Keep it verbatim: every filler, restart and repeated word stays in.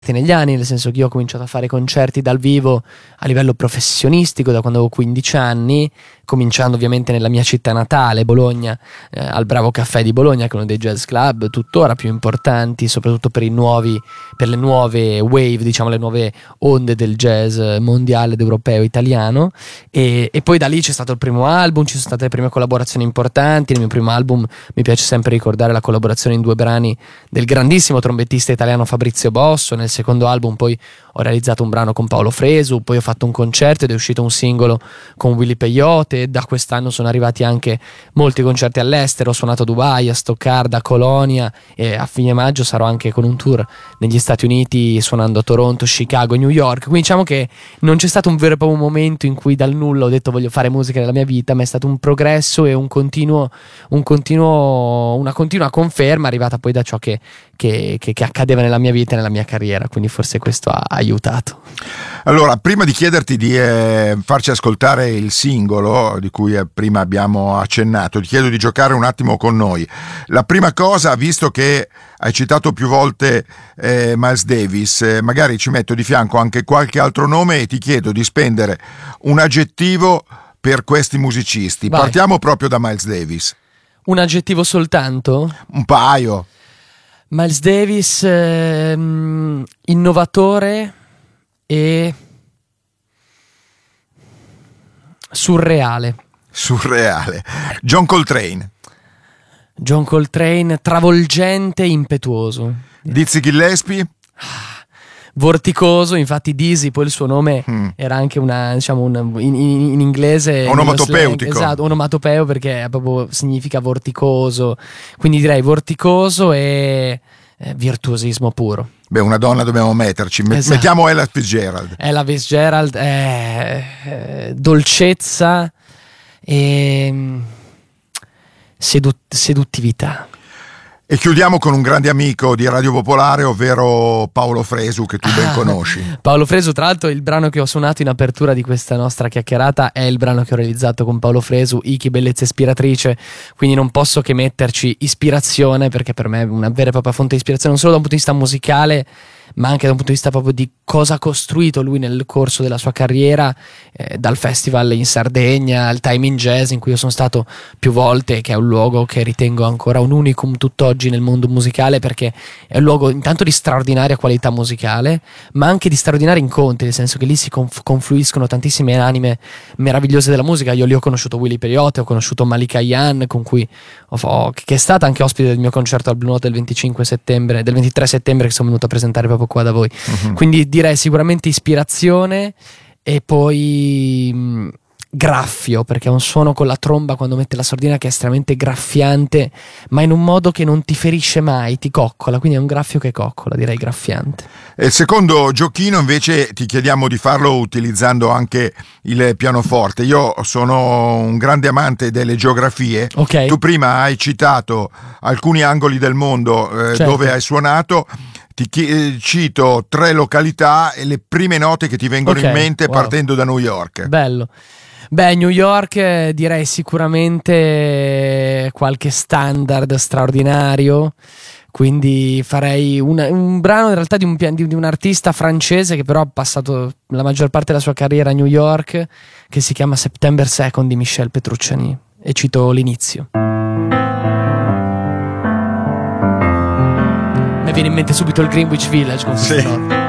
negli anni, nel senso che io ho cominciato a fare concerti dal vivo a livello professionistico da quando avevo quindici anni, cominciando ovviamente nella mia città natale, Bologna, eh, al Bravo Caffè di Bologna, che è uno dei jazz club tuttora più importanti, soprattutto per i nuovi, per le nuove wave, diciamo le nuove onde del jazz mondiale ed europeo italiano, e, e poi da lì c'è stato il primo album, ci sono state le prime collaborazioni importanti. Nel mio primo album mi piace sempre ricordare la collaborazione in due brani del grandissimo trombettista italiano Fabrizio Bosso. Nel secondo album poi ho realizzato un brano con Paolo Fresu, poi ho fatto un concerto ed è uscito un singolo con Willy Peyote. Da quest'anno sono arrivati anche molti concerti all'estero, ho suonato a Dubai, a Stoccarda, a Colonia, e a fine maggio sarò anche con un tour negli Stati Uniti, suonando a Toronto, Chicago e New York. Quindi diciamo che non c'è stato un vero e proprio momento in cui dal nulla ho detto voglio fare musica nella mia vita, ma è stato un progresso e un continuo, un continuo una continua conferma arrivata poi da ciò che, che, che, che accadeva nella mia vita e nella mia carriera, quindi forse questo ha aiutato. Allora, prima di chiederti di eh, farci ascoltare il singolo di cui eh, prima abbiamo accennato, ti chiedo di giocare un attimo con noi. La prima cosa, visto che hai citato più volte eh, Miles Davis, eh, magari ci metto di fianco anche qualche altro nome e ti chiedo di spendere un aggettivo per questi musicisti. Vai. Partiamo proprio da Miles Davis. Un aggettivo soltanto? Un paio. Miles Davis, ehm, innovatore e surreale. Surreale. John Coltrane. John Coltrane, travolgente, impetuoso. Dizzy Gillespie. Vorticoso, infatti Dizzy poi il suo nome mm. era anche una, diciamo, una, in, in, in inglese onomatopeutico. Esatto, onomatopeo, perché proprio significa vorticoso, quindi direi vorticoso e eh, virtuosismo puro. Beh, una donna dobbiamo metterci. Esatto. Mettiamo Ella Fitzgerald. Ella Fitzgerald è eh, dolcezza e sedut- seduttività. E chiudiamo con un grande amico di Radio Popolare, ovvero Paolo Fresu, che tu ben ah, conosci. Paolo Fresu, tra l'altro il brano che ho suonato in apertura di questa nostra chiacchierata è il brano che ho realizzato con Paolo Fresu, Iki Bellezza Ispiratrice, quindi non posso che metterci ispirazione, perché per me è una vera e propria fonte di ispirazione, non solo da un punto di vista musicale, ma anche da un punto di vista proprio di cosa ha costruito lui nel corso della sua carriera, eh, dal festival in Sardegna al Timing Jazz in cui io sono stato più volte, che è un luogo che ritengo ancora un unicum tutt'oggi nel mondo musicale, perché è un luogo intanto di straordinaria qualità musicale, ma anche di straordinari incontri, nel senso che lì si conf- confluiscono tantissime anime meravigliose della musica. Io lì ho conosciuto Willy Peyote, ho conosciuto Malika Ayane, con cui ho, ho, che è stata anche ospite del mio concerto al Blue Note del venticinque settembre, del ventitré settembre, che sono venuto a presentare proprio qua da voi. Uh-huh. Quindi direi sicuramente ispirazione e poi mh, graffio, perché è un suono con la tromba quando mette la sordina che è estremamente graffiante, ma in un modo che non ti ferisce mai, ti coccola, quindi è un graffio che coccola, direi graffiante. E il secondo giochino invece ti chiediamo di farlo utilizzando anche il pianoforte. Io sono un grande amante delle geografie. Okay. Tu prima hai citato alcuni angoli del mondo eh, certo. dove hai suonato. Ti chi- cito tre località e le prime note che ti vengono okay. in mente wow. partendo da New York. Bello. Beh, New York eh, direi sicuramente qualche standard straordinario, quindi farei una, un brano in realtà di un, di, di un artista francese che però ha passato la maggior parte della sua carriera a New York, che si chiama September Second di Michel Petrucciani, e cito l'inizio. Mi viene in mente subito il Greenwich Village con questa sì. nota.